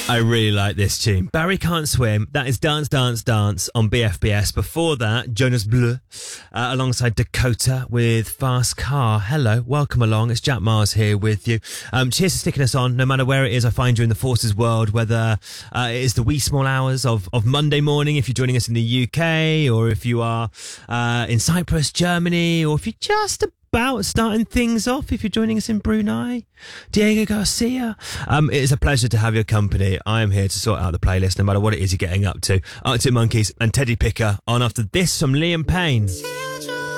I really like this tune. Barry Can't Swim. That is Dance, Dance, Dance on BFBS. Before that, Jonas Bleu alongside Dakota with Fast Car. Hello, welcome along. It's Jack Mars here with you. Cheers for sticking us on, no matter where it is I find you in the Forces world, whether it is the wee small hours of Monday morning, if you're joining us in the UK, or if you are in Cyprus, Germany, or if you're just about starting things off, if you're joining us in Brunei, Diego Garcia. It is a pleasure to have your company. I am here to sort out the playlist, no matter what it is you're getting up to. Arctic Monkeys and Teddy Picker on after this from Liam Payne.